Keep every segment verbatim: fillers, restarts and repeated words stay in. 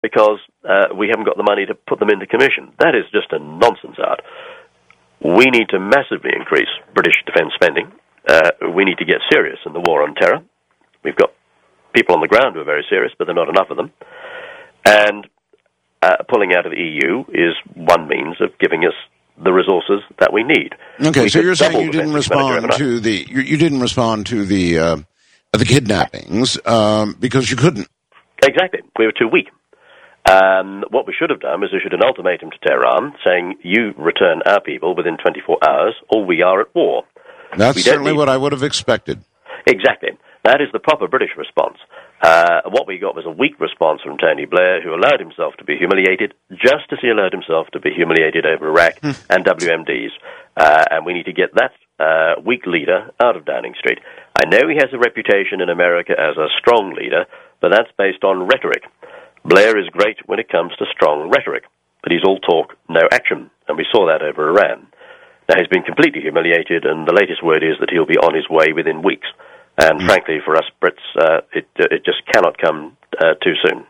because uh, we haven't got the money to put them into commission. That is just a nonsense art. We need to massively increase British defence spending. Uh, we need to get serious in the war on terror. We've got people on the ground who are very serious, but there are not enough of them. And uh, pulling out of the E U is one means of giving us the resources that we need. Okay, we so you're saying you didn't respond to the you, you didn't respond to the uh, the kidnappings um, because you couldn't. Exactly, we were too weak. Um, what we should have done was issued an ultimatum to Tehran saying, you return our people within twenty-four hours or we are at war. That's we certainly need... what I would have expected. Exactly. That is the proper British response. Uh, what we got was a weak response from Tony Blair, who allowed himself to be humiliated, just as he allowed himself to be humiliated over Iraq and W M Ds. Uh, and we need to get that uh, weak leader out of Downing Street. I know he has a reputation in America as a strong leader, but that's based on rhetoric. Blair is great when it comes to strong rhetoric, but he's all talk, no action, and we saw that over Iran. Now, he's been completely humiliated, and the latest word is that he'll be on his way within weeks. And mm. frankly, for us Brits, uh, it uh, it just cannot come uh, too soon.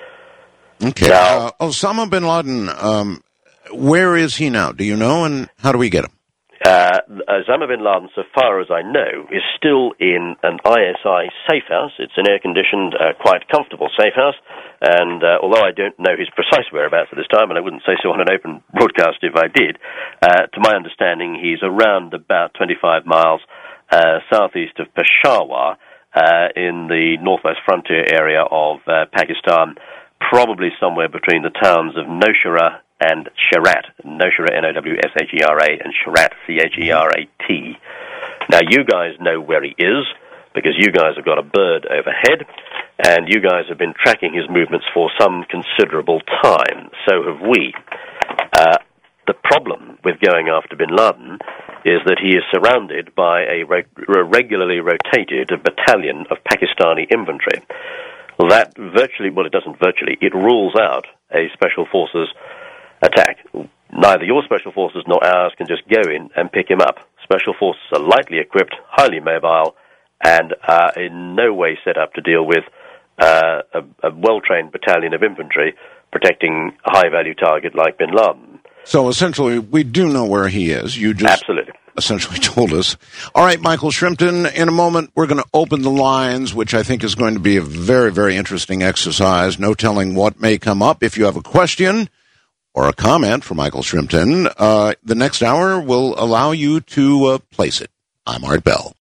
Okay. Now, uh, Osama bin Laden, um, where is he now? Do you know, and how do we get him? Uh, Osama bin Laden, so far as I know, is still in an I S I safe house. It's an air-conditioned, uh, quite comfortable safe house. And uh, although I don't know his precise whereabouts at this time, and I wouldn't say so on an open broadcast if I did, uh, to my understanding, he's around about twenty-five miles uh, southeast of Peshawar uh, in the northwest frontier area of uh, Pakistan, probably somewhere between the towns of Nowshera and Sherat. Nowshera, N O W S H E R A, and Sherat, C H E R A T. Now, you guys know where he is, because you guys have got a bird overhead, and you guys have been tracking his movements for some considerable time. So have we. Uh, the problem with going after bin Laden is that he is surrounded by a, re- a regularly rotated battalion of Pakistani infantry. That virtually, well, it doesn't virtually, it rules out a special forces attack. Neither your special forces nor ours can just go in and pick him up. Special forces are lightly equipped, highly mobile, and are in no way set up to deal with uh, a, a well-trained battalion of infantry protecting a high-value target like bin Laden. So essentially, we do know where he is. You just Absolutely. essentially told us. All right, Michael Shrimpton, in a moment, we're going to open the lines, which I think is going to be a very, very interesting exercise. No telling what may come up. If you have a question or a comment for Michael Shrimpton, uh, the next hour will allow you to uh, place it. I'm Art Bell.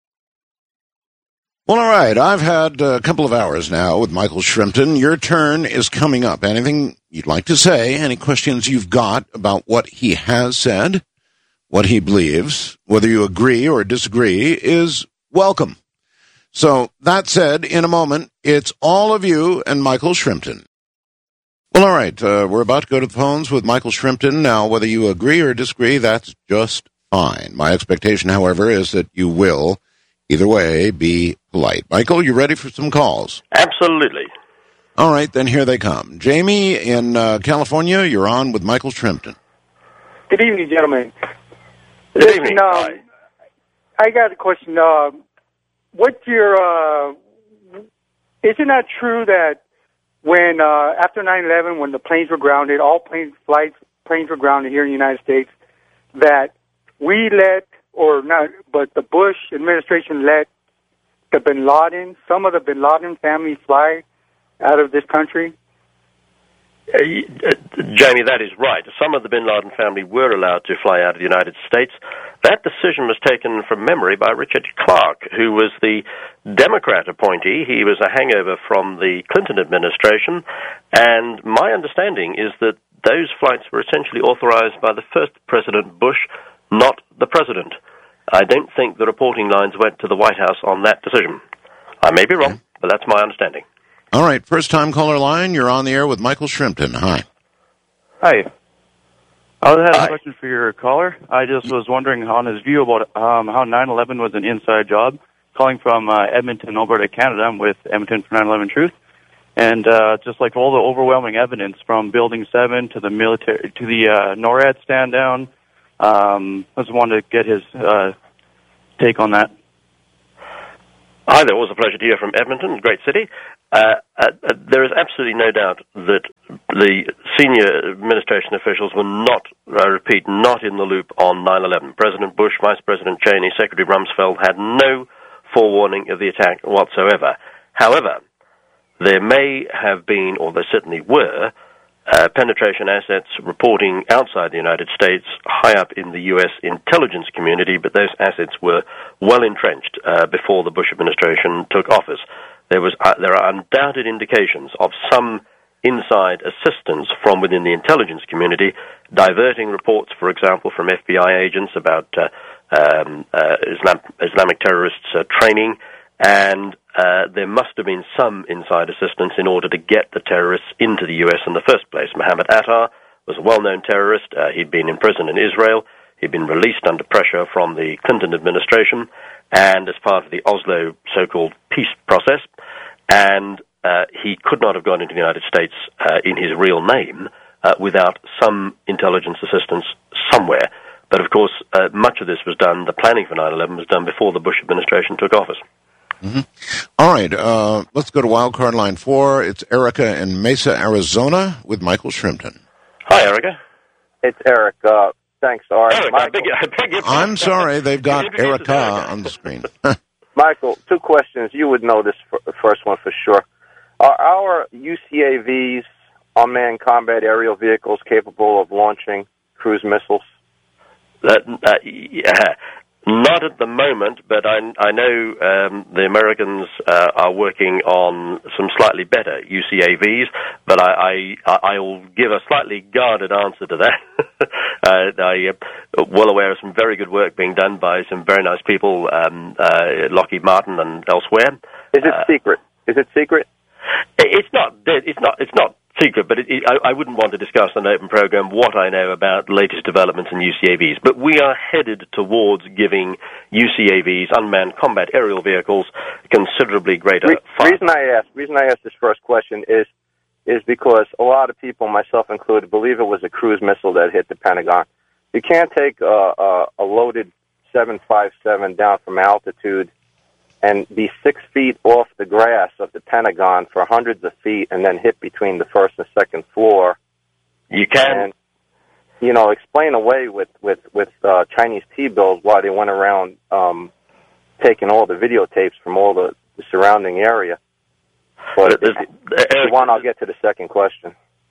Well, all right, I've had a couple of hours now with Michael Shrimpton. Your turn is coming up. Anything you'd like to say, any questions you've got about what he has said, what he believes, whether you agree or disagree, is welcome. So, that said, in a moment, it's all of you and Michael Shrimpton. Well, all right, uh, we're about to go to the phones with Michael Shrimpton. Now, whether you agree or disagree, that's just fine. My expectation, however, is that you will, either way, be polite. Michael, you ready for some calls? Absolutely. All right, then here they come. Jamie in uh, California, you're on with Michael Shrimpton. Good evening, gentlemen. Good Listen, evening. Um, Hi. I got a question. Uh, what's your, uh, isn't that true that when, uh, after nine eleven, when the planes were grounded, all planes, flights, planes were grounded here in the United States, that we let, or not, but the Bush administration let the bin Laden, some of the bin Laden family fly out of this country? Uh, Jamie, that is right. Some of the bin Laden family were allowed to fly out of the United States. That decision was taken from memory by Richard Clarke, who was the Democrat appointee. He was a hangover from the Clinton administration, and my understanding is that those flights were essentially authorized by the first President Bush, not the president. I don't think the reporting lines went to the White House on that decision. I may be wrong, but that's my understanding. All right, first-time caller line, you're on the air with Michael Shrimpton. Hi. Hi. I had a Hi. question for your caller. I just was wondering on his view about um, how nine eleven was an inside job. Calling from uh, Edmonton, Alberta, Canada. I'm with Edmonton for nine eleven Truth. And uh, just like all the overwhelming evidence from Building seven to the military to the uh, NORAD stand down, um, I just wanted to get his uh, take on that. Hi there, always a pleasure to hear from Edmonton, great city. Uh, uh, there is absolutely no doubt that the senior administration officials were not, I repeat, not in the loop on nine eleven. President Bush, Vice President Cheney, Secretary Rumsfeld had no forewarning of the attack whatsoever. However, there may have been, or there certainly were, uh, penetration assets reporting outside the United States, high up in the U S intelligence community, but those assets were well entrenched uh, before the Bush administration took office. There was, uh, there are undoubted indications of some inside assistance from within the intelligence community, diverting reports, for example, from F B I agents about uh, um, uh, Islam, Islamic terrorists uh, training, and uh, there must have been some inside assistance in order to get the terrorists into the U S in the first place. Mohammed Atta was a well-known terrorist. Uh, he'd been imprisoned in Israel. He'd been released under pressure from the Clinton administration and as part of the Oslo so-called peace process. And uh, he could not have gone into the United States uh, in his real name uh, without some intelligence assistance somewhere. But, of course, uh, much of this was done, the planning for nine eleven was done before the Bush administration took office. Mm-hmm. All right, uh, let's go to wildcard line four. It's Erica in Mesa, Arizona, with Michael Shrimpton. Hi, Erica. It's Eric. Uh, thanks, Art. Eric, I beg, I beg your pardon. I'm sorry, they've got Erica on the screen. Michael, two questions. You would know this for, first one for sure. Are our U C A Vs, unmanned combat aerial vehicles, capable of launching cruise missiles? That, uh, yeah. Not at the moment, but I, I know um, the Americans uh, are working on some slightly better U C A Vs, but I, I, I will give a slightly guarded answer to that. uh, I am well aware of some very good work being done by some very nice people, um, uh, Lockheed Martin and elsewhere. Is it uh, secret? Is it secret? It's not. It's not. It's not secret, but it, it, I, I wouldn't want to discuss on an open program what I know about the latest developments in U C A Vs. But we are headed towards giving U C A Vs, unmanned combat aerial vehicles, considerably greater. Re- reason I asked, reason I asked this first question is, is because a lot of people, myself included, believe it was a cruise missile that hit the Pentagon. You can't take a, a, a loaded seven fifty-seven down from altitude and be six feet off the grass of the Pentagon for hundreds of feet and then hit between the first and second floor. You can. And, you know, explain away with, with, with uh, Chinese T-bills why they went around um, taking all the videotapes from all the, the surrounding area. But if, if you want, I'll get to the second question.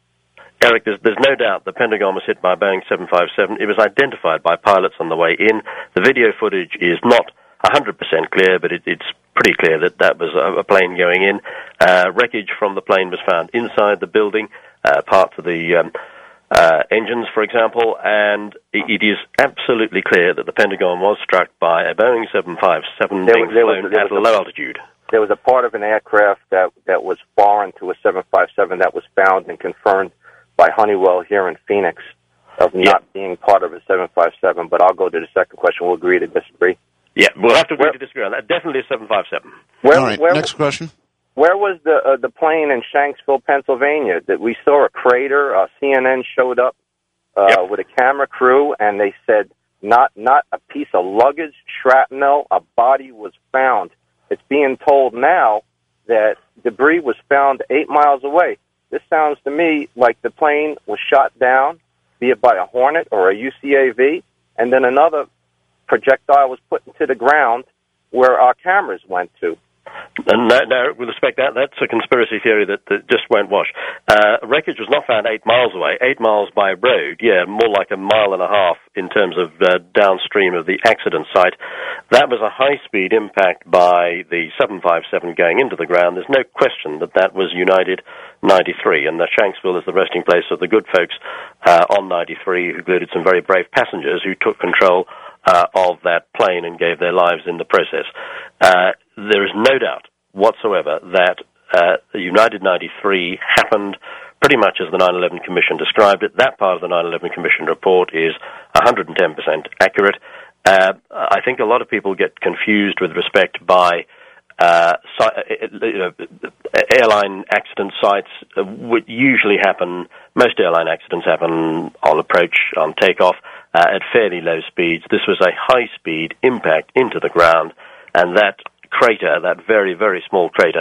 Eric, there's, there's no doubt the Pentagon was hit by a Boeing seven fifty-seven. It was identified by pilots on the way in. The video footage is not one hundred percent clear, but it, it's pretty clear that that was a, a plane going in. Uh, wreckage from the plane was found inside the building, uh, parts of the um, uh, engines, for example, and it, it is absolutely clear that the Pentagon was struck by a Boeing seven fifty-seven there being was, there flown was, there at a was low a, altitude. There was a part of an aircraft that, that was foreign to a seven fifty-seven that was found and confirmed by Honeywell here in Phoenix of not yep. being part of a seven fifty-seven, but I'll go to the second question. We'll agree to disagree. Yeah, we'll have to agree to disagree on that. Definitely a seven fifty-seven. Where, All right, where, next question. Where was the uh, the plane in Shanksville, Pennsylvania? That we saw a crater. Uh, C N N showed up uh, yep. with a camera crew, and they said not not a piece of luggage, shrapnel, a body was found. It's being told now that debris was found eight miles away. This sounds to me like the plane was shot down, be it by a Hornet or a U C A V, and then another projectile was put into the ground where our cameras went to. And no, no, with respect to that, that's a conspiracy theory that, that just won't wash. Uh, wreckage was not found eight miles away, eight miles by road, yeah, more like a mile and a half in terms of uh, downstream of the accident site. That was a high-speed impact by the seven fifty-seven going into the ground. There's no question that that was United ninety-three, and the Shanksville is the resting place of the good folks uh, on ninety-three, who included some very brave passengers who took control Uh, of that plane and gave their lives in the process. Uh, there is no doubt whatsoever that uh, the United ninety-three happened pretty much as the nine eleven Commission described it. That part of the nine eleven Commission report is one hundred ten percent accurate. Uh, I think a lot of people get confused with respect by uh, you know, airline accident sites, uh, would usually happen, most airline accidents happen on approach, on takeoff, Uh, at fairly low speeds. This was a high-speed impact into the ground, and that crater, that very, very small crater,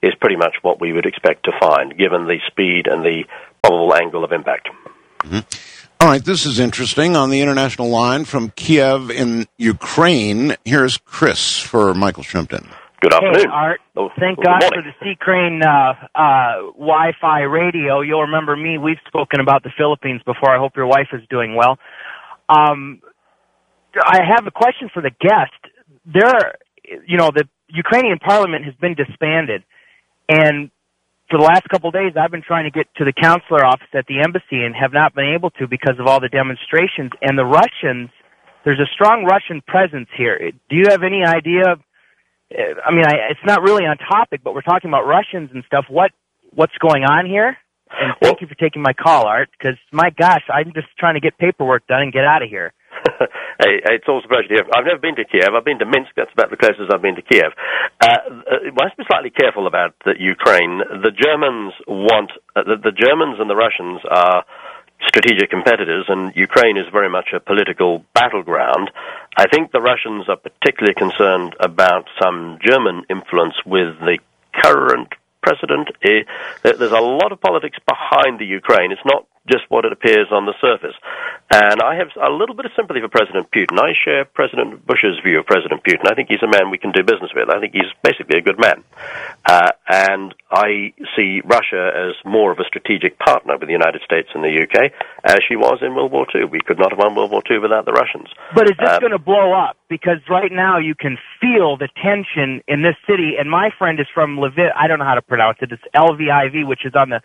is pretty much what we would expect to find, given the speed and the probable angle of impact. Mm-hmm. All right, this is interesting. On the international line from Kiev in Ukraine, here's Chris for Michael Shrimpton. Good afternoon. Hey, Art. Oh, Thank good God morning. for the Sea Crane uh, uh, Wi-Fi radio. You'll remember me. We've spoken about the Philippines before. I hope your wife is doing well. Um, I have a question for the guest. There, you know, the Ukrainian parliament has been disbanded, and for the last couple of days, I've been trying to get to the consular office at the embassy and have not been able to because of all the demonstrations. And the Russians, there's a strong Russian presence here. Do you have any idea? I mean, I, it's not really on topic, but we're talking about Russians and stuff. What what's going on here? And thank you for taking my call, Art, because, my gosh, I'm just trying to get paperwork done and get out of here. Hey, it's also a pleasure to hear. I've never been to Kiev. I've been to Minsk. That's about the closest I've been to Kiev. Uh, one has to be slightly careful about the Ukraine. The Germans want uh, the, the Germans and the Russians are strategic competitors, and Ukraine is very much a political battleground. I think the Russians are particularly concerned about some German influence with the current president. There's a lot of politics behind the Ukraine. It's not just what it appears on the surface. And I have a little bit of sympathy for President Putin. I share President Bush's view of President Putin. I think he's a man we can do business with. I think he's basically a good man. Uh, and I see Russia as more of a strategic partner with the United States and the U K, as she was in World War Two. We could not have won World War Two without the Russians. But is this um, going to blow up? Because right now you can feel the tension in this city. And my friend is from Lviv. I don't know how to pronounce it. It's L V I V, which is on the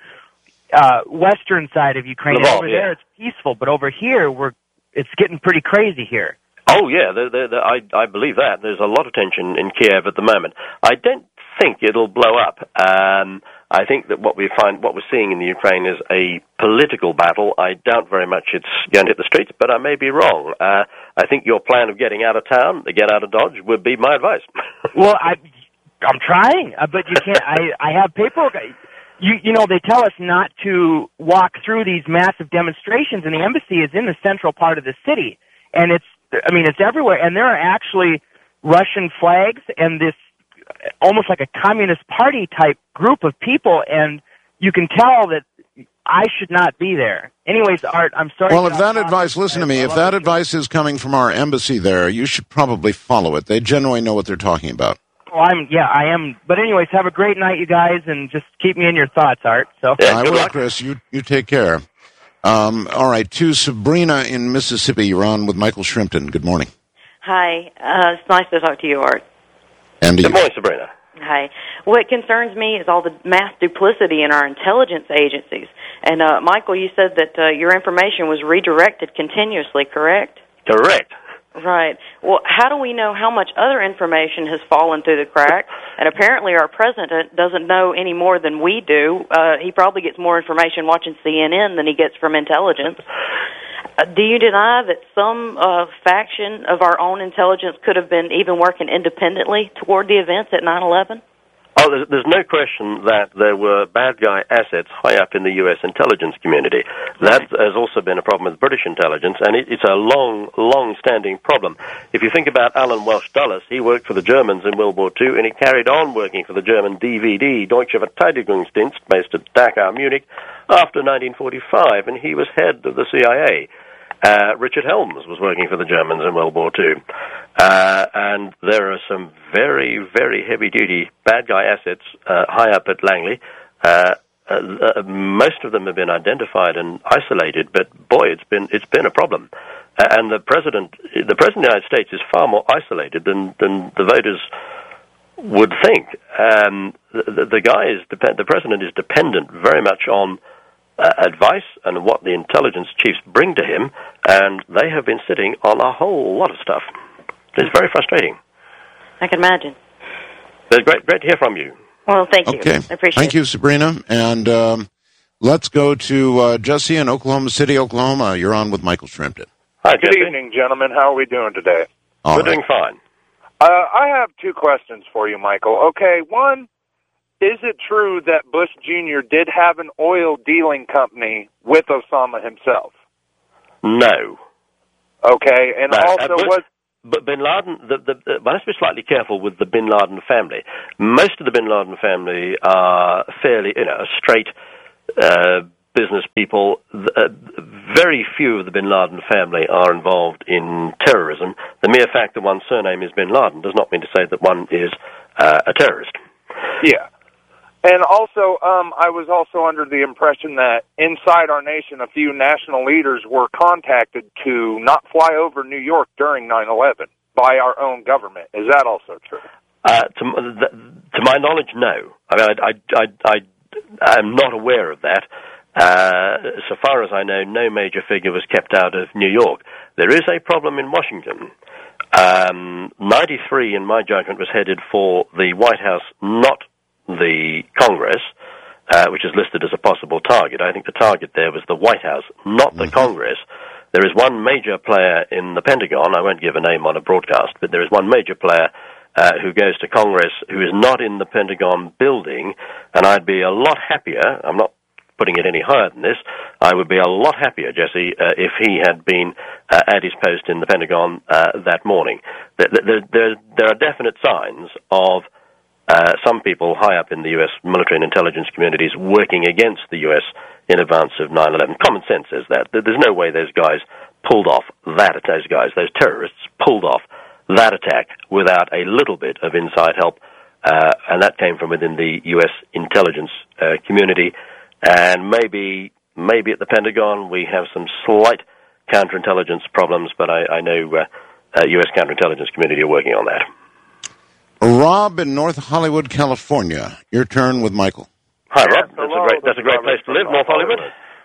uh, western side of Ukraine. Lvov, over yeah. there it's peaceful, but over here we're it's getting pretty crazy here. Oh, yeah, the, the, the, I, I believe that. There's a lot of tension in Kiev at the moment. I don't think it'll blow up. Um, I think that what we find, what we're seeing in the Ukraine is a political battle. I doubt very much it's going to hit the streets, but I may be wrong. Uh, I think your plan of getting out of town, to get out of Dodge, would be my advice. Well, I, I'm trying, uh, but you can't. I, I have paperwork. You, you know, they tell us not to walk through these massive demonstrations, and the embassy is in the central part of the city, and it's, I mean, it's everywhere, and there are actually Russian flags and this almost like a communist party type group of people, and you can tell that I should not be there. Anyways, Art, I'm sorry. Well, if that advice, listen to me, if that advice is coming from our embassy there, you should probably follow it. They generally know what they're talking about. Well, I'm, yeah, I am. But anyways, have a great night, you guys, and just keep me in your thoughts, Art. So Yeah, I good will, luck. Chris. You, you take care. Um, all right, to Sabrina in Mississippi, you're on with Michael Shrimpton. Good morning. Hi. Uh, it's nice to talk to you, Art. And to Good you. morning, Sabrina. Hi. What concerns me is all the mass duplicity in our intelligence agencies. And, uh, Michael, you said that uh, your information was redirected continuously, correct? Correct. Right. Well, how do we know how much other information has fallen through the cracks? And apparently our president doesn't know any more than we do. Uh, he probably gets more information watching C N N than he gets from intelligence. Uh, do you deny that some uh, faction of our own intelligence could have been even working independently toward the events at nine eleven? Oh, there's, there's no question that there were bad guy assets high up in the U S intelligence community. That has also been a problem with British intelligence, and it, it's a long, long-standing problem. If you think about Alan Welsh Dulles, he worked for the Germans in World War Two, and he carried on working for the German D V D, Deutsche Verteidigungsdienst, based at Dachau, Munich, after nineteen forty-five, and he was head of the C I A. Uh, Richard Helms was working for the Germans in World War Two. Uh, and there are some very, very heavy-duty bad guy assets uh, high up at Langley. Uh, uh, uh, most of them have been identified and isolated, but boy, it's been it's been a problem. Uh, and the president, the president of the United States, is far more isolated than than the voters would think. Um, the, the, the guy is dep- the president is dependent very much on Uh, advice and what the intelligence chiefs bring to him, and they have been sitting on a whole lot of stuff. It's very frustrating. I can imagine. It's great, great to hear from you. Well, thank you. Okay. I appreciate Thank it. you, Sabrina. And um, let's go to uh, Jesse in Oklahoma City, Oklahoma. You're on with Michael Shrimpton. Hi, Good Jesse. evening, gentlemen. How are we doing today? All We're right. doing fine. Uh, I have two questions for you, Michael. Okay, one, is it true that Bush Junior did have an oil dealing company with Osama himself? No. Okay, and No, also uh, Bush, was but Bin Laden, the, the, the, one has to be slightly careful with the Bin Laden family. Most of the Bin Laden family are fairly, you know, straight uh, business people. Uh, very few of the Bin Laden family are involved in terrorism. The mere fact that one's surname is Bin Laden does not mean to say that one is uh, a terrorist. Yeah. And also, um, I was also under the impression that inside our nation, a few national leaders were contacted to not fly over New York during nine eleven by our own government. Is that also true? Uh, to, to my knowledge, no. I mean, I, I, I, I, I'm not aware of that. Uh, so far as I know, no major figure was kept out of New York. There is a problem in Washington. Um, ninety-three, in my judgment, was headed for the White House, not the Congress, uh, which is listed as a possible target. I think the target there was the White House, not the mm-hmm. Congress. There is one major player in the Pentagon, I won't give a name on a broadcast, but there is one major player uh, who goes to Congress who is not in the Pentagon building, and I'd be a lot happier, I'm not putting it any higher than this, I would be a lot happier, Jesse, uh, if he had been uh, at his post in the Pentagon uh, that morning. There, there, there, there are definite signs of Uh, some people high up in the U S military and intelligence communities working against the U S in advance of nine eleven. Common sense says that. There's no way those guys pulled off that, those guys, those terrorists pulled off that attack without a little bit of inside help, uh, and that came from within the U S intelligence uh, community. And maybe, maybe at the Pentagon we have some slight counterintelligence problems, but I, I know uh, uh, U S counterintelligence community are working on that. Rob in North Hollywood, California. Your turn with Michael. Hi, Rob. Yes, that's a great, that's a great place to live, North Hollywood.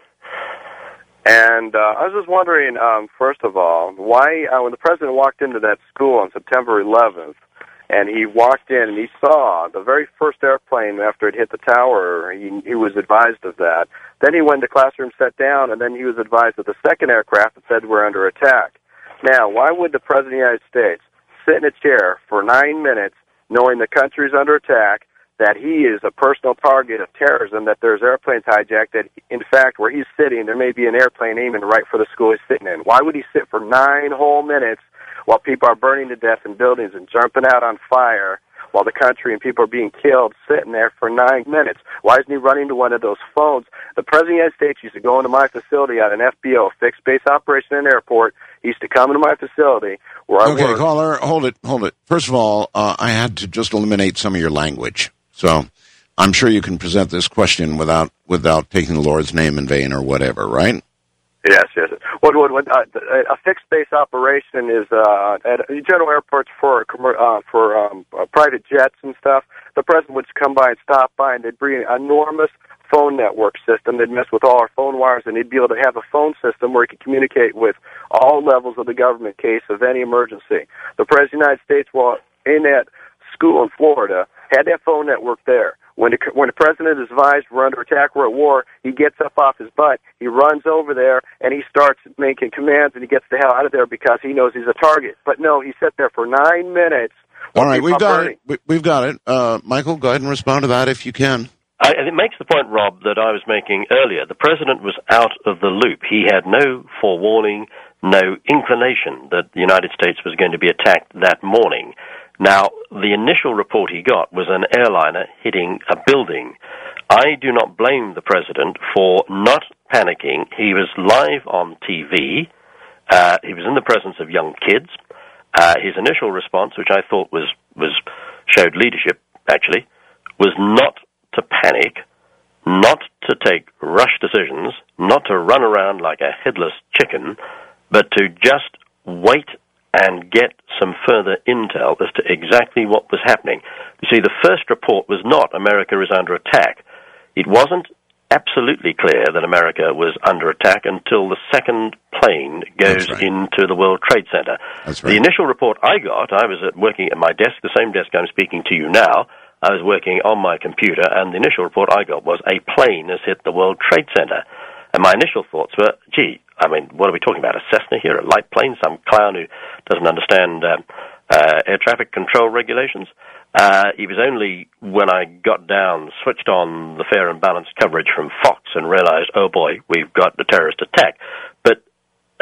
And uh, I was just wondering, um, first of all, why, uh, when the president walked into that school on September eleventh, and he walked in and he saw the very first airplane after it hit the tower, he, he was advised of that. Then he went to classroom, sat down, and then he was advised of the second aircraft that said we're under attack. Now, why would the president of the United States sit in a chair for nine minutes knowing the country's under attack, that he is a personal target of terrorism, that there's airplanes hijacked, that, in fact, where he's sitting, there may be an airplane aiming right for the school he's sitting in? Why would he sit for nine whole minutes while people are burning to death in buildings and jumping out on fire, while the country and people are being killed, sitting there for nine minutes? Why isn't he running to one of those phones? The President of the United States used to go into my facility at an F B O, fixed base operation in an airport. He used to come into my facility where I Okay, worked. caller, hold it, hold it. First of all, uh, I had to just eliminate some of your language. So I'm sure you can present this question without without taking the Lord's name in vain or whatever, right? Yes, yes. What, what, what, uh, a fixed base operation is uh, at general airports for uh, for um, uh, private jets and stuff. The president would come by and stop by, and they'd bring an enormous phone network system. They'd mess with all our phone wires, and he'd be able to have a phone system where he could communicate with all levels of the government in case of any emergency. The President of the United States, while in that school in Florida, had that phone network there. When the, when the president is advised we're under attack, we're at war, he gets up off his butt, he runs over there, and he starts making commands, and he gets the hell out of there because he knows he's a target. But no, he sat there for nine minutes. All right, we've got burning. it. We, we've got it. Uh, Michael, go ahead and respond to that if you can. I, and it makes the point, Rob, that I was making earlier. The president was out of the loop. He had no forewarning, no inclination that the United States was going to be attacked that morning. Now, the initial report he got was an airliner hitting a building. I do not blame the president for not panicking. He was live on T V. Uh, he was in the presence of young kids. Uh, his initial response, which I thought was, was showed leadership, actually, was not to panic, not to take rush decisions, not to run around like a headless chicken, but to just wait and get some further intel as to exactly what was happening. You see, the first report was not America is under attack. It wasn't absolutely clear that America was under attack until the second plane goes right. into the World Trade Center. That's right. The initial report I got, I was at working at my desk, the same desk I'm speaking to you now. I was working on my computer, and the initial report I got was a plane has hit the World Trade Center. And my initial thoughts were, gee, I mean, what are we talking about, a Cessna here, a light plane, some clown who doesn't understand uh, uh, air traffic control regulations? Uh, it was only when I got down, switched on the fair and balanced coverage from Fox and realized, oh boy, we've got a terrorist attack. But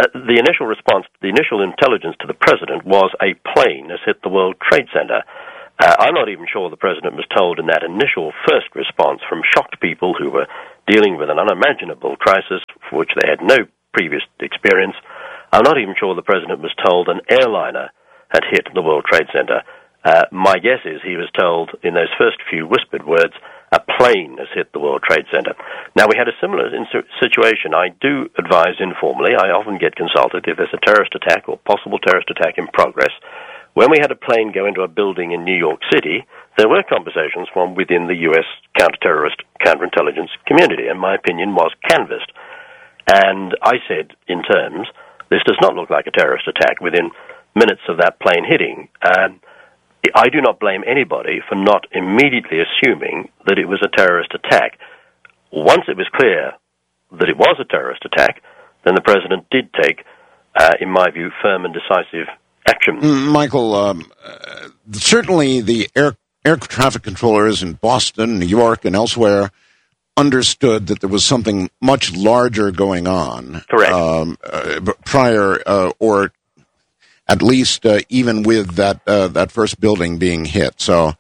uh, the initial response, the initial intelligence to the president was a plane has hit the World Trade Center. Uh, I'm not even sure the president was told in that initial first response from shocked people who were dealing with an unimaginable crisis for which they had no previous experience. I'm not even sure the president was told an airliner had hit the World Trade Center. Uh, my guess is he was told in those first few whispered words, a plane has hit the World Trade Center. Now, we had a similar situation. I do advise informally. I often get consulted if there's a terrorist attack or possible terrorist attack in progress. When we had a plane go into a building in New York City, there were conversations from within the U S counter-terrorist, counterintelligence community, and my opinion was canvassed. And I said, in terms, this does not look like a terrorist attack within minutes of that plane hitting. Um, I do not blame anybody for not immediately assuming that it was a terrorist attack. Once it was clear that it was a terrorist attack, then the president did take, uh, in my view, firm and decisive action. Michael, um, uh, certainly the air, air traffic controllers in Boston, New York, and elsewhere understood that there was something much larger going on. Correct. Um, uh, prior, uh, or at least uh, even with that uh, that first building being hit. So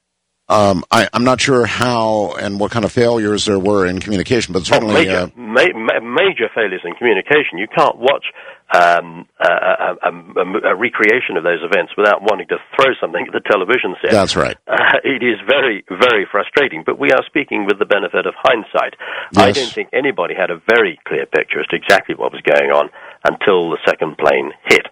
um, I, I'm not sure how and what kind of failures there were in communication, but certainly... Oh, major, uh, ma- ma- major failures in communication. You can't watch um, a, a, a, a recreation of those events without wanting to throw something at the television set. That's right. Uh, it is very, very frustrating, but we are speaking with the benefit of hindsight. Yes. I don't think anybody had a very clear picture as to exactly what was going on until the second plane hit.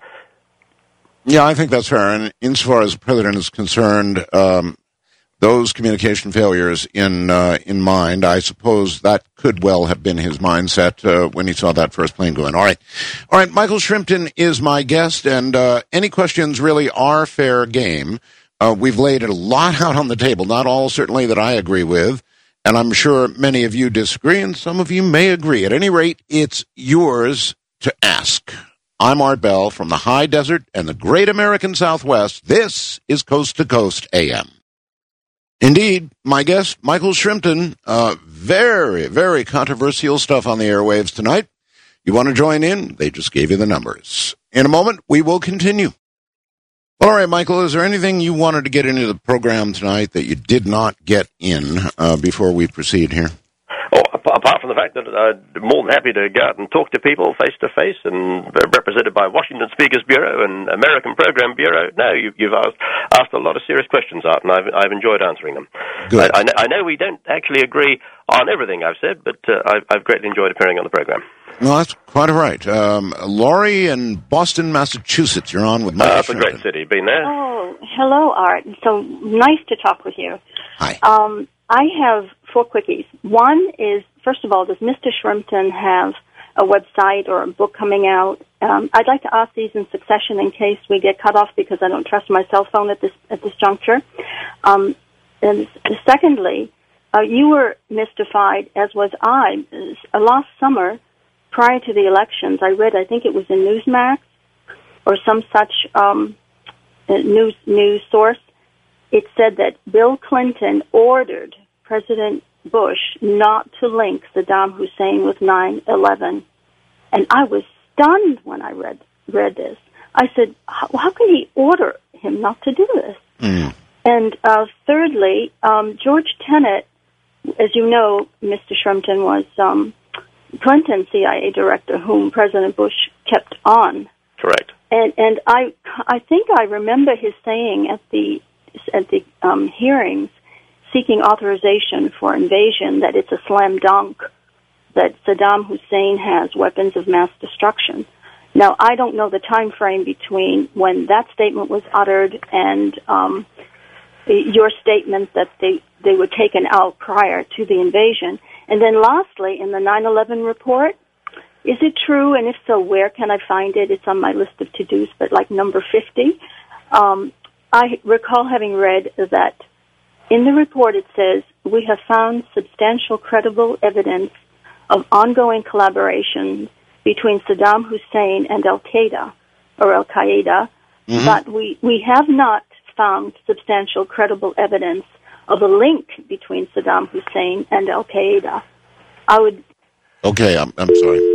Yeah, I think that's fair. And insofar as the president is concerned, um, those communication failures in uh, in mind, I suppose that could well have been his mindset uh, when he saw that first plane go in. All right. All right, Michael Shrimpton is my guest, and uh, any questions really are fair game. Uh, we've laid a lot out on the table, not all certainly that I agree with, and I'm sure many of you disagree, and some of you may agree. At any rate, it's yours to ask. I'm Art Bell from the high desert and the great American Southwest. This is Coast to Coast A M. Indeed, my guest, Michael Shrimpton, uh, very, very controversial stuff on the airwaves tonight. You want to join in? They just gave you the numbers. In a moment, we will continue. All right, Michael, is there anything you wanted to get into the program tonight that you did not get in uh, before we proceed here? Oh, apart from the fact that I'm more than happy to go out and talk to people face-to-face and represented by Washington Speakers Bureau and American Program Bureau, no, you, you've asked, asked a lot of serious questions, Art, and I've, I've enjoyed answering them. Good. I, I, know, I know we don't actually agree on everything I've said, but uh, I've, I've greatly enjoyed appearing on the program. No, that's quite all right. Um, Laurie in Boston, Massachusetts, you're on with Michael uh, That's a Shrimpton. great city. Been there? Oh, hello, Art. So nice to talk with you. Hi. Um, I have four quickies. One is, first of all, does Mister Shrimpton have a website or a book coming out? Um, I'd like to ask these in succession in case we get cut off because I don't trust my cell phone at this at this juncture. Um, and secondly, uh, you were mystified, as was I. Uh, last summer, prior to the elections, I read, I think it was in Newsmax or some such um, news news source. It said that Bill Clinton ordered President Bush not to link Saddam Hussein with nine eleven. And I was stunned when I read read this. I said, how, how can he order him not to do this? Mm. And uh, thirdly, um, George Tenet, as you know, Mister Shrimpton, was um, Clinton's C I A director, whom President Bush kept on. Correct. And and I I think I remember his saying at the at the um, hearings, seeking authorization for invasion, that it's a slam dunk, that Saddam Hussein has weapons of mass destruction. Now, I don't know the time frame between when that statement was uttered and um, your statement that they, they were taken out prior to the invasion. And then lastly, in the nine eleven report, is it true, and if so, where can I find it? It's on my list of to-dos, but like number fifty. Um, I recall having read that in the report it says, we have found substantial credible evidence of ongoing collaboration between Saddam Hussein and Al-Qaeda, or Al-Qaeda, mm-hmm. but we, we have not found substantial credible evidence of a link between Saddam Hussein and Al-Qaeda. I would... Okay, I'm, I'm sorry.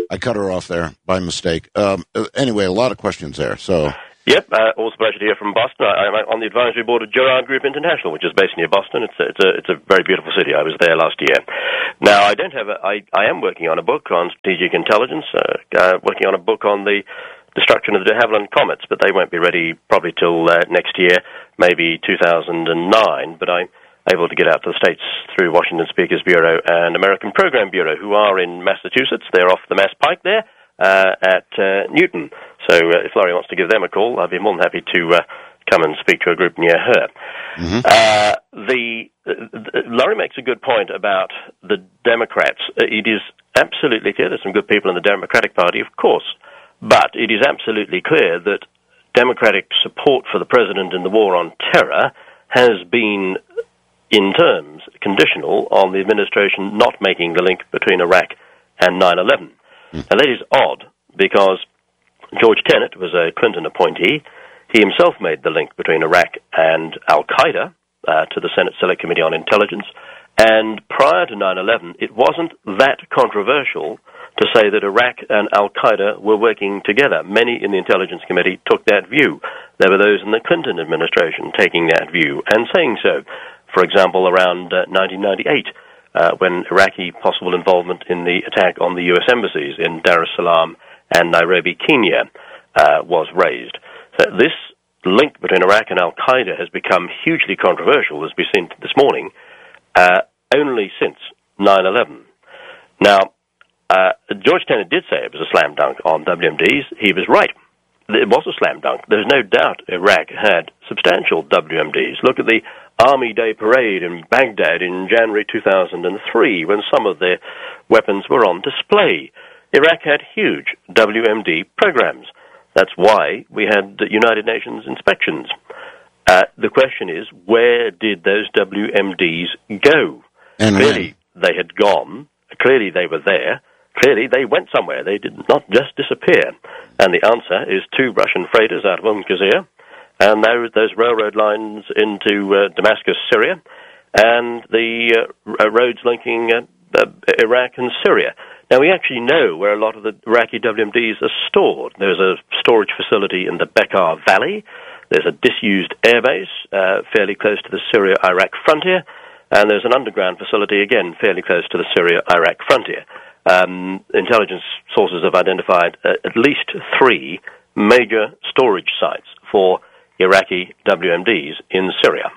I cut her off there by mistake. Um, anyway, a lot of questions there. So. Yep, uh, also a pleasure to hear from Boston. I, I'm on the advisory board of Gerard Group International, which is based near Boston. It's a, it's a, it's a very beautiful city. I was there last year. Now, I don't have a, I, I am working on a book on strategic intelligence, uh, uh, working on a book on the destruction of the de Havilland comets, but they won't be ready probably till uh, next year, maybe two thousand nine, but I'm able to get out to the States through Washington Speakers Bureau and American Program Bureau, who are in Massachusetts. They're off the Mass Pike there uh, at uh, Newton. So uh, if Laurie wants to give them a call, I'd be more than happy to uh, come and speak to a group near her. Mm-hmm. Uh, the, the Laurie makes a good point about the Democrats. It is absolutely clear there's some good people in the Democratic Party, of course, but it is absolutely clear that Democratic support for the president in the war on terror has been, in terms, conditional on the administration not making the link between Iraq and nine eleven. Mm. And that is odd, because George Tenet was a Clinton appointee. He himself made the link between Iraq and al-Qaeda uh, to the Senate Select Committee on Intelligence. And prior to nine eleven, it wasn't that controversial to say that Iraq and al-Qaeda were working together. Many in the Intelligence Committee took that view. There were those in the Clinton administration taking that view and saying so. For example, around uh, nineteen ninety-eight, uh, when Iraqi possible involvement in the attack on the U S embassies in Dar es Salaam and Nairobi, Kenya, uh, was raised. So this link between Iraq and al-Qaeda has become hugely controversial, as we've seen this morning, uh, only since nine eleven. Now, uh, George Tenet did say it was a slam dunk on W M Ds. He was right. It was a slam dunk. There's no doubt Iraq had substantial W M Ds. Look at the Army Day Parade in Baghdad in January two thousand three, when some of their weapons were on display. Iraq had huge W M D programs. That's why we had United Nations inspections. Uh, the question is, where did those W M Ds go? And clearly, when? They had gone. Clearly, they were there. Clearly, they went somewhere. They did not just disappear. And the answer is two Russian freighters out of Umm Qasir, and those, those railroad lines into uh, Damascus, Syria, and the uh, roads linking uh, uh, Iraq and Syria. Now, we actually know where a lot of the Iraqi W M Ds are stored. There's a storage facility in the Beqaa Valley. There's a disused airbase uh, fairly close to the Syria-Iraq frontier, and there's an underground facility, again, fairly close to the Syria-Iraq frontier. Um, intelligence sources have identified uh, at least three major storage sites for Iraqi W M Ds in Syria.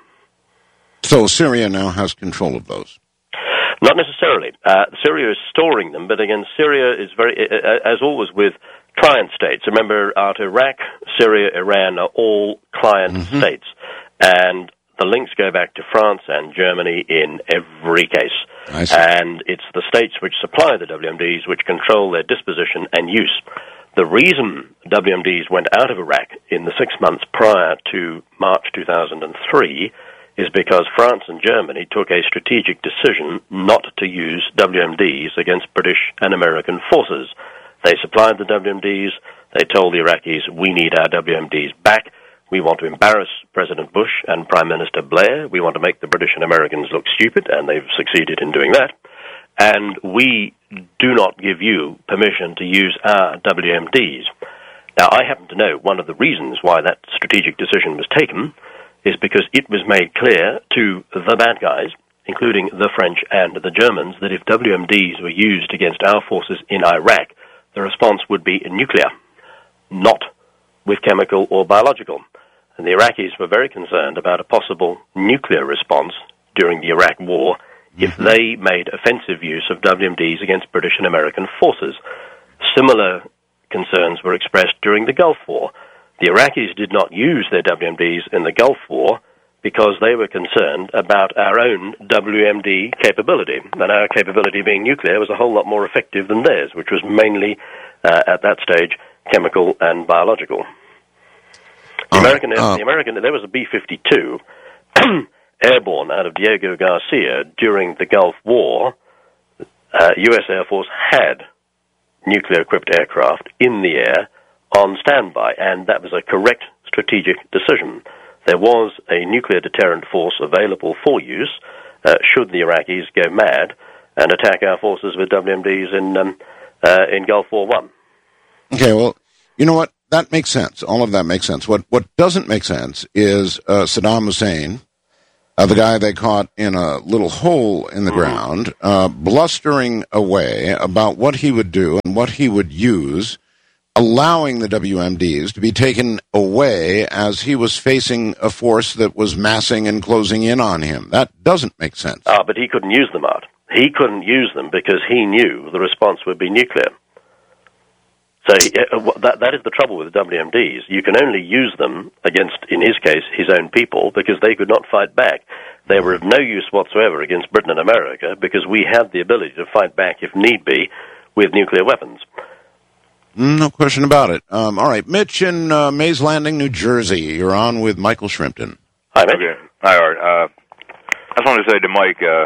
So Syria now has control of those? Not necessarily. Uh, Syria is storing them, but again, Syria is very, uh, as always with client states. Remember, out Iraq, Syria, Iran are all client mm-hmm. states, and the links go back to France and Germany in every case. And it's the states which supply the W M Ds which control their disposition and use. The reason W M Ds went out of Iraq in the six months prior to March two thousand three is because France and Germany took a strategic decision not to use W M Ds against British and American forces. They supplied the W M Ds. They told the Iraqis, we need our W M Ds back. We want to embarrass President Bush and Prime Minister Blair. We want to make the British and Americans look stupid, and they've succeeded in doing that. And we do not give you permission to use our W M Ds. Now, I happen to know one of the reasons why that strategic decision was taken is because it was made clear to the bad guys, including the French and the Germans, that if W M Ds were used against our forces in Iraq, the response would be nuclear, not with chemical or biological. And the Iraqis were very concerned about a possible nuclear response during the Iraq War if mm-hmm. they made offensive use of W M Ds against British and American forces. Similar concerns were expressed during the Gulf War. The Iraqis did not use their W M Ds in the Gulf War because they were concerned about our own W M D capability. And our capability being nuclear was a whole lot more effective than theirs, which was mainly, uh, at that stage, chemical and biological. The American, uh, the American, there was a B fifty-two airborne out of Diego Garcia during the Gulf War. Uh, U S Air Force had nuclear-equipped aircraft in the air on standby, and that was a correct strategic decision. There was a nuclear deterrent force available for use uh, should the Iraqis go mad and attack our forces with W M Ds in um, uh, in Gulf War One. Okay, well, you know what? That makes sense. All of that makes sense. What what doesn't make sense is uh, Saddam Hussein, uh, the guy they caught in a little hole in the mm-hmm. ground, uh, blustering away about what he would do and what he would use, allowing the W M Ds to be taken away as he was facing a force that was massing and closing in on him. That doesn't make sense. Ah, but he couldn't use them, Art. He couldn't use them because he knew the response would be nuclear. So he, uh, that that is the trouble with the W M Ds. You can only use them against, in his case, his own people, because they could not fight back. They were of no use whatsoever against Britain and America because we had the ability to fight back, if need be, with nuclear weapons. No question about it. Um, all right, Mitch in uh, Mays Landing, New Jersey. You're on with Michael Shrimpton. Hi, Mitch. Okay. Hi, Art. Uh, I just wanted to say to Mike, uh,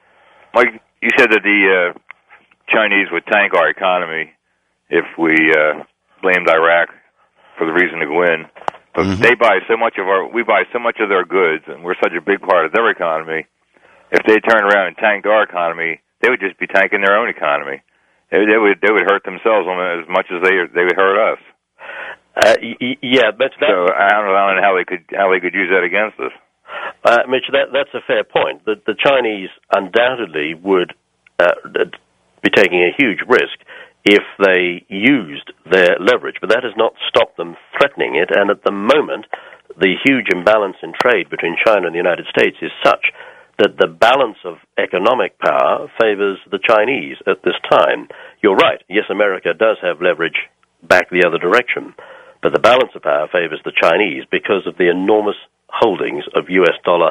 Mike, you said that the uh, Chinese would tank our economy if we uh, blamed Iraq for the reason to go in. But mm-hmm. they buy so much of our, we buy so much of their goods, and we're such a big part of their economy. If they turned around and tanked our economy, they would just be tanking their own economy. They, they would they would hurt themselves as much as they they would hurt us. Uh, y- yeah, but that, so I don't know how they could how they could use that against us. Uh, Mitch, that that's a fair point. The, the Chinese undoubtedly would uh, be taking a huge risk if they used their leverage, but that has not stopped them threatening it, and at the moment, the huge imbalance in trade between China and the United States is such that the balance of economic power favors the Chinese at this time. You're right, yes, America does have leverage back the other direction, but the balance of power favors the Chinese because of the enormous holdings of U S dollar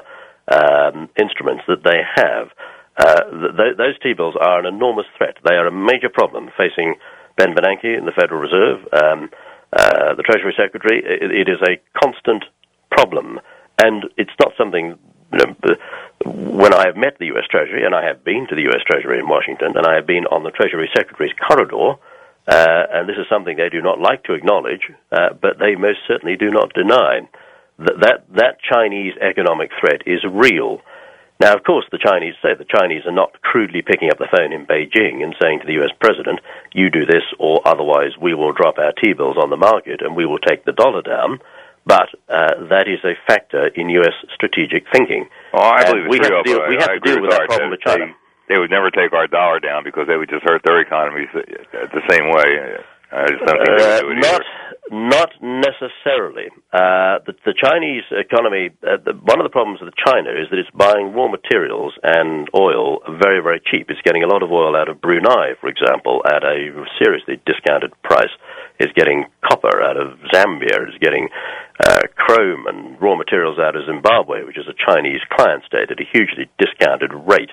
um, instruments that they have. Uh, th- those T-bills are an enormous threat. They are a major problem facing Ben Bernanke in the Federal Reserve, um, uh, the Treasury Secretary. It, it is a constant problem, and it's not something. You know, when I have met the U S Treasury, and I have been to the U S Treasury in Washington, and I have been on the Treasury Secretary's corridor, uh, and this is something they do not like to acknowledge, uh, but they most certainly do not deny. That, that that Chinese economic threat is real. Now, of course, the Chinese say the Chinese are not crudely picking up the phone in Beijing and saying to the U S president, you do this or otherwise we will drop our T-bills on the market and we will take the dollar down. But uh, that is a factor in U S strategic thinking. Oh, I believe it's we real, have to deal, we have to deal with that problem with China. They, they would never take our dollar down because they would just hurt their economies the same way. I just don't think they would do it not, either. Not necessarily. Uh, the, the Chinese economy, uh, the, one of the problems with China is that it's buying raw materials and oil very, very cheap. It's getting a lot of oil out of Brunei, for example, at a seriously discounted price. It's getting copper out of Zambia. It's getting uh, chrome and raw materials out of Zimbabwe, which is a Chinese client state, at a hugely discounted rate.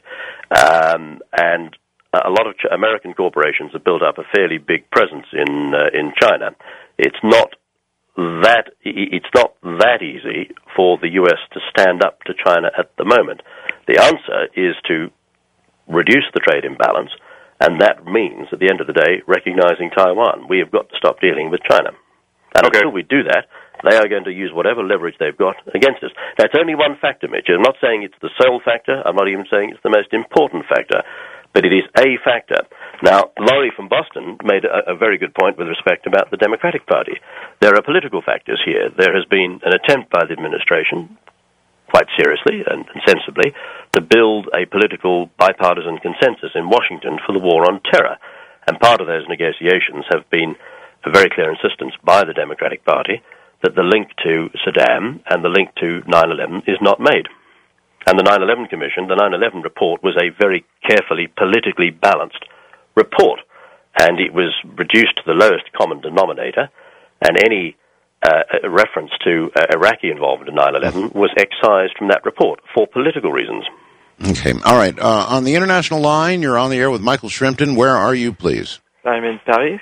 Um, and a lot of American corporations have built up a fairly big presence in uh, in China. It's not that it's not that easy for the U S to stand up to China at the moment. The answer is to reduce the trade imbalance, and that means, at the end of the day, recognizing Taiwan. We have got to stop dealing with China. And okay. Until we do that, they are going to use whatever leverage they've got against us. That's only one factor, Mitch. I'm not saying it's the sole factor. I'm not even saying it's the most important factor. But it is a factor. Now, Laurie from Boston made a, a very good point with respect about the Democratic Party. There are political factors here. There has been an attempt by the administration, quite seriously and, and sensibly, to build a political bipartisan consensus in Washington for the war on terror. And part of those negotiations have been a very clear insistence by the Democratic Party that the link to Saddam and the link to nine eleven is not made. And the nine eleven Commission, the nine eleven report, was a very carefully politically balanced report. And it was reduced to the lowest common denominator, and any uh, reference to uh, Iraqi involvement in nine eleven was excised from that report for political reasons. Okay. All right. Uh, on the international line, you're on the air with Michael Shrimpton. Where are you, please? I'm in Paris.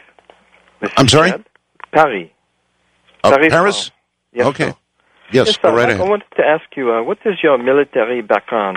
I'm sorry? Chad. Paris. Uh, Paris? Paris? Yes, okay. sir. Yes, yes go sir. right I, ahead. I wanted to ask you, uh, what is your military background?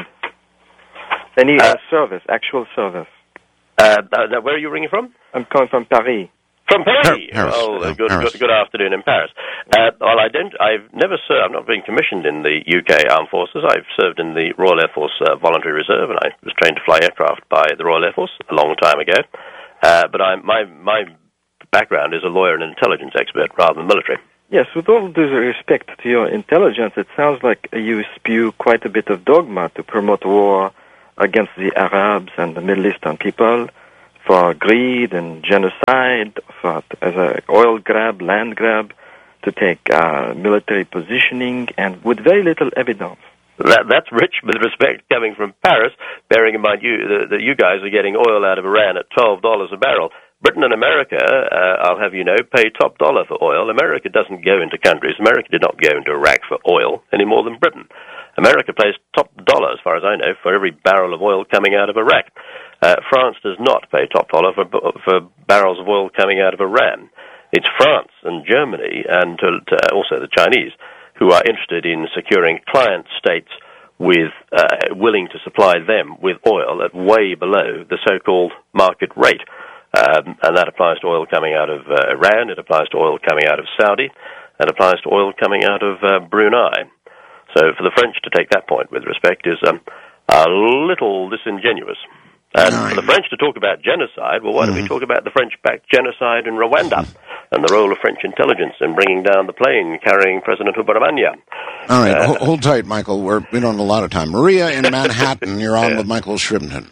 Any uh, service, actual service? Uh, uh, where are you ringing from? I'm calling from Paris. From Paris? Paris. Oh, uh, good, Paris. good, good afternoon in Paris. Uh, well, I don't, I've never served, I've not been commissioned in the U K Armed Forces. I've served in the Royal Air Force uh, Voluntary Reserve, and I was trained to fly aircraft by the Royal Air Force a long time ago. Uh, but I'm, my my background is a lawyer and intelligence expert rather than military. Yes, with all due respect to your intelligence, it sounds like you spew quite a bit of dogma to promote war against the Arabs and the Middle Eastern people for greed and genocide, for as a oil grab, land grab, to take uh, military positioning, and with very little evidence. That, that's rich with respect coming from Paris, bearing in mind you, that, that you guys are getting oil out of Iran at twelve dollars a barrel. Britain and America, uh, I'll have you know, pay top dollar for oil. America doesn't go into countries. America did not go into Iraq for oil any more than Britain. America pays top dollar, as far as I know, for every barrel of oil coming out of Iraq. Uh, France does not pay top dollar for, for barrels of oil coming out of Iran. It's France and Germany, and to, to also the Chinese, who are interested in securing client states with uh, willing to supply them with oil at way below the so-called market rate. Um, and that applies to oil coming out of uh, Iran, it applies to oil coming out of Saudi, and applies to oil coming out of uh, Brunei. So for the French to take that point with respect is um, a little disingenuous. And for the French to talk about genocide, well, why don't we talk about the French-backed genocide in Rwanda and the role of French intelligence in bringing down the plane carrying President Habyarimana? All right, uh, hold, hold tight, Michael. We're, we don't have a lot of time. Maria in Manhattan, you're on with Michael Shrimpton.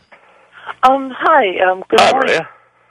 Um, hi, um, good Hi, morning. Maria.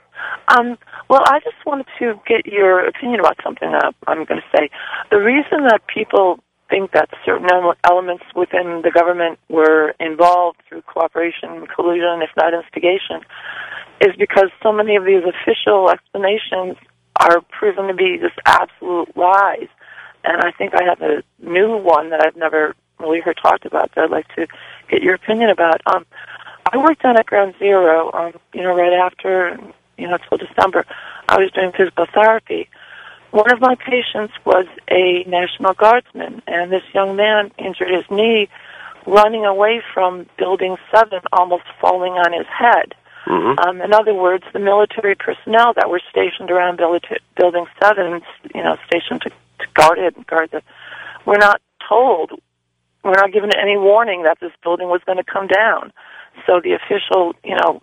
Um, well, I just wanted to get your opinion about something uh, I'm going to say. The reason that people think that certain elements within the government were involved through cooperation, collusion, if not instigation, is because so many of these official explanations are proven to be just absolute lies. And I think I have a new one that I've never really heard talked about that I'd like to get your opinion about. Um, I worked down at Ground Zero, um, you know, right after, you know, till December. I was doing physical therapy. One of my patients was a National Guardsman, and this young man injured his knee running away from Building seven, almost falling on his head. Mm-hmm. Um, in other words, the military personnel that were stationed around Building seven, you know, stationed to, to guard it and guard the, were not told, were not given any warning that this building was going to come down. So the official, you know,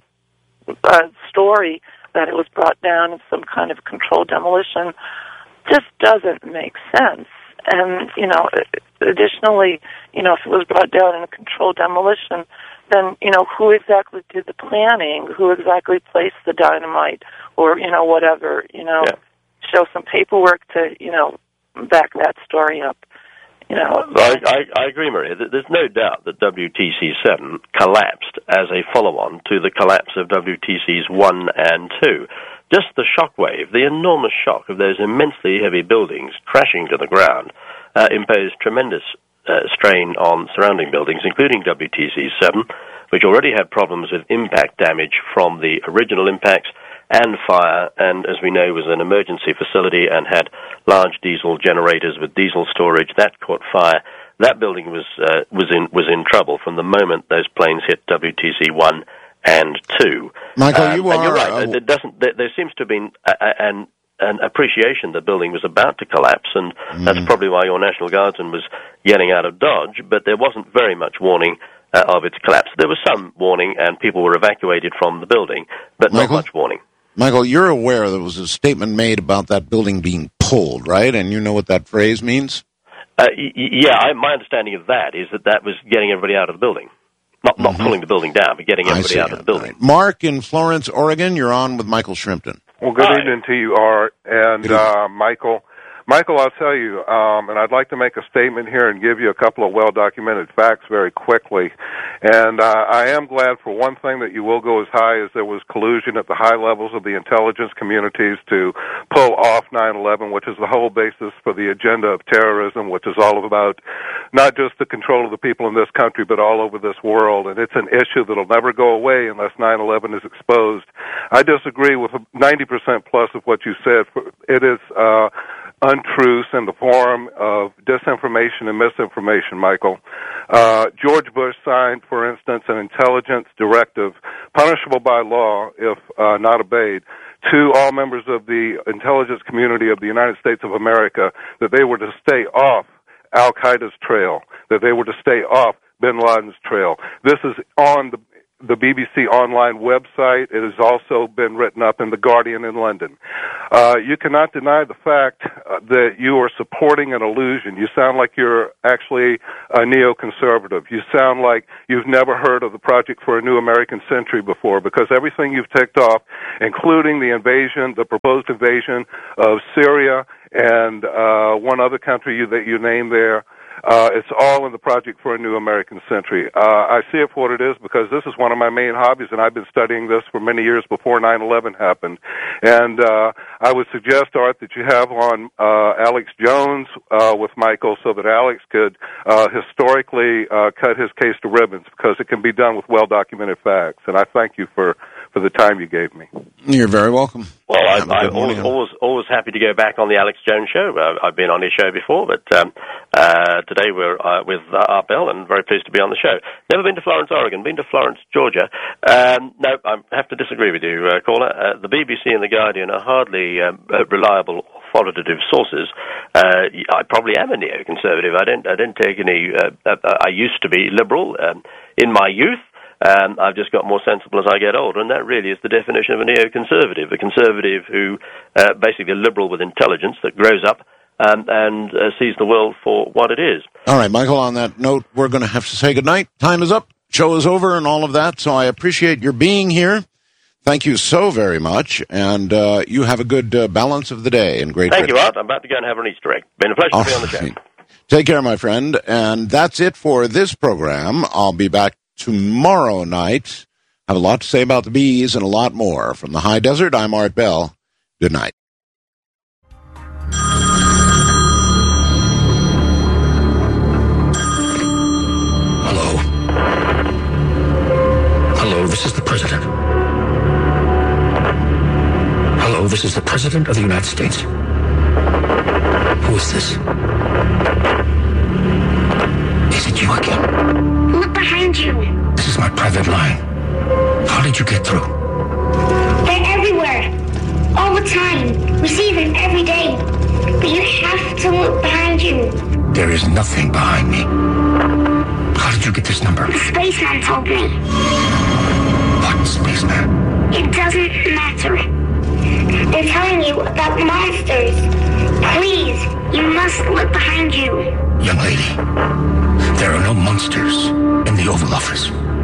uh, story that it was brought down in some kind of controlled demolition just doesn't make sense. And, you know, additionally, you know, if it was brought down in a controlled demolition, then, you know, who exactly did the planning? Who exactly placed the dynamite or, you know, whatever, you know, yeah. show some paperwork to, you know, back that story up. You know, I, I, I agree, Maria. There's no doubt that W T C seven collapsed as a follow-on to the collapse of W T Cs one and two. Just the shockwave, the enormous shock of those immensely heavy buildings crashing to the ground, uh, imposed tremendous uh, strain on surrounding buildings, including W T C seven, which already had problems with impact damage from the original impacts and fire, and as we know was an emergency facility and had large diesel generators with diesel storage. That caught fire. That building was uh, was in was in trouble from the moment those planes hit W T C one and two. Michael, um, you are... And you're right. Uh, it doesn't, there, there seems to have been a, a, an, an appreciation the building was about to collapse, and mm. that's probably why your National Guardsman was yelling out of Dodge, but there wasn't very much warning uh, of its collapse. There was some warning, and people were evacuated from the building, but Michael? not much warning. Michael, you're aware there was a statement made about that building being pulled, right? And you know what that phrase means? Uh, y- yeah, I, my understanding of that is that that was getting everybody out of the building. Not not mm-hmm. pulling the building down, but getting everybody out of the building. Right. Mark in Florence, Oregon, you're on with Michael Shrimpton. Well, good Hi. evening to you, Art, and uh, Michael. Michael, I'll tell you, um, and I'd like to make a statement here and give you a couple of well-documented facts very quickly. And uh, I am glad for one thing that you will go as high as there was collusion at the high levels of the intelligence communities to pull off nine eleven, which is the whole basis for the agenda of terrorism, which is all about not just the control of the people in this country, but all over this world. And it's an issue that will never go away unless nine eleven is exposed. I disagree with ninety percent plus of what you said. It is... Uh, untruths in the form of disinformation and misinformation, Michael. Uh, George Bush signed, for instance, an intelligence directive punishable by law if uh, not obeyed to all members of the intelligence community of the United States of America that they were to stay off Al-Qaeda's trail, that they were to stay off bin Laden's trail. This is on the the B B C online website. It has also been written up in The Guardian in London. Uh, you cannot deny the fact uh, that you are supporting an illusion. You sound like you're actually a neoconservative. You sound like you've never heard of the Project for a New American Century before, because everything you've ticked off, including the invasion, the proposed invasion of Syria and uh, one other country you, that you named there, Uh, it's all in the Project for a New American Century. Uh, I see it for what it is because this is one of my main hobbies, and I've been studying this for many years before nine eleven happened. And uh, I would suggest, Art, that you have on uh, Alex Jones uh, with Michael so that Alex could uh, historically uh, cut his case to ribbons, because it can be done with well-documented facts. And I thank you for, for the time you gave me. You're very welcome. Well, I, I'm always, always, always happy to go back on the Alex Jones show. Uh, I've been on his show before, but um, uh, today we're uh, with uh, Art Bell, and very pleased to be on the show. Never been to Florence, Oregon. Been to Florence, Georgia. Um, no, I have to disagree with you, uh, caller. Uh, the B B C and the Guardian are hardly um, reliable, authoritative sources. Uh, I probably am a neoconservative. I don't. I don't take any. Uh, uh, I used to be liberal um, in my youth. Um, I've just got more sensible as I get older, and that really is the definition of a neoconservative, a conservative who, uh, basically a liberal with intelligence that grows up um, and uh, sees the world for what it is. All right, Michael, on that note, we're going to have to say goodnight. Time is up, show is over, and all of that, so I appreciate your being here. Thank you so very much, and uh, you have a good uh, balance of the day in Great Thank Britain. you, Art. I'm about to go and have an Easter egg. Been a pleasure all to be on the right. show. Take care, my friend, and that's it for this program. I'll be back tomorrow night. Have a lot to say about the bees and a lot more. From the high desert, I'm Art Bell. Good night. Hello. Hello, this is the President. Hello, this is the President of the United States. Who is this? Is it you again? Look behind you. This is my private line. How did you get through? They're everywhere. All the time. We see them every day. But you have to look behind you. There is nothing behind me. How did you get this number? The spaceman told me. What spaceman? It doesn't matter. They're telling you about monsters. Please, you must look behind you. Young lady, there are no monsters in the Oval Office.